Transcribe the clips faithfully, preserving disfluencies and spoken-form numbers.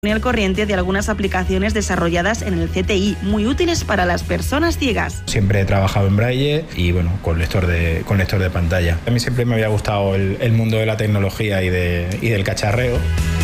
al corriente de algunas aplicaciones desarrolladas en el C T I, muy útiles para las personas ciegas. Siempre he trabajado en braille y bueno, con lector de, con lector de pantalla. A mí siempre me había gustado el, el mundo de la tecnología y, de, y del cacharreo.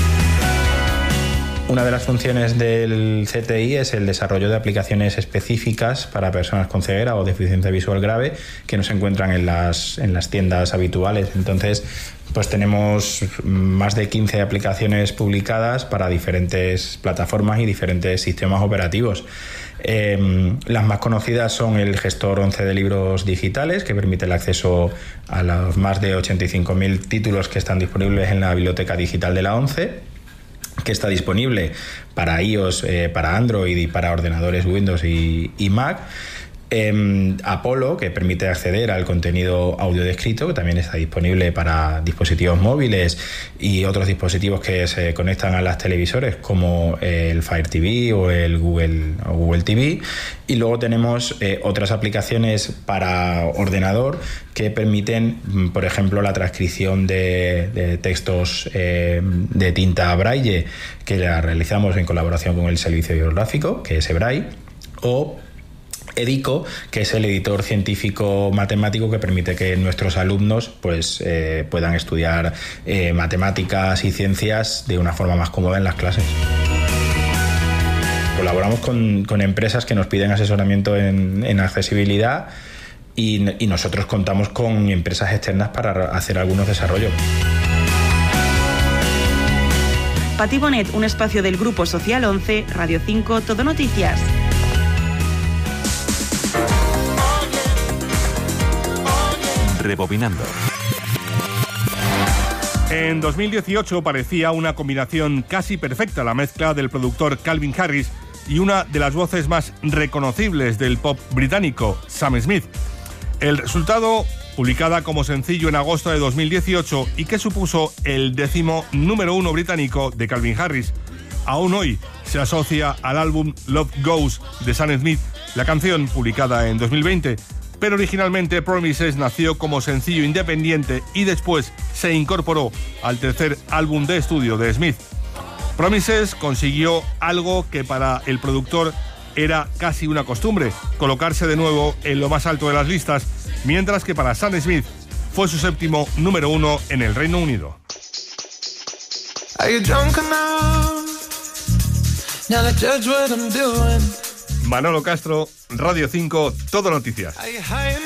Una de las funciones del C T I es el desarrollo de aplicaciones específicas para personas con ceguera o deficiencia visual grave que no se encuentran en las, en las tiendas habituales. Entonces, pues tenemos más de quince aplicaciones publicadas para diferentes plataformas y diferentes sistemas operativos. Eh, las más conocidas son el gestor once de libros digitales, que permite el acceso a los más de ochenta y cinco mil títulos que están disponibles en la biblioteca digital de la ONCE, que está disponible para iOS, eh, para Android y para ordenadores Windows y, y Mac. Eh, Apollo, que permite acceder al contenido audio descrito, que también está disponible para dispositivos móviles y otros dispositivos que se conectan a las televisores, como el Fire T V o el Google, o Google T V. Y luego tenemos eh, otras aplicaciones para ordenador que permiten, por ejemplo, la transcripción de, de textos eh, de tinta braille, que la realizamos en colaboración con el Servicio Bibliográfico, que es eBraille, o Edico, que es el editor científico matemático que permite que nuestros alumnos pues, eh, puedan estudiar eh, matemáticas y ciencias de una forma más cómoda en las clases. Colaboramos con, con empresas que nos piden asesoramiento en, en accesibilidad y, y nosotros contamos con empresas externas para hacer algunos desarrollos. Pati Bonet, un espacio del Grupo Social once, Radio cinco, Todo Noticias. Rebobinando. En dos mil dieciocho parecía una combinación casi perfecta la mezcla del productor Calvin Harris y una de las voces más reconocibles del pop británico, Sam Smith. El resultado, publicada como sencillo en agosto de dos mil dieciocho y que supuso el décimo número uno británico de Calvin Harris. Aún hoy se asocia al álbum Love Goes de Sam Smith, la canción publicada en dos mil veinte, pero originalmente Promises nació como sencillo independiente y después se incorporó al tercer álbum de estudio de Smith. Promises consiguió algo que para el productor era casi una costumbre, colocarse de nuevo en lo más alto de las listas, mientras que para Sam Smith fue su séptimo número uno en el Reino Unido. Manolo Castro, Radio cinco, Todo Noticias.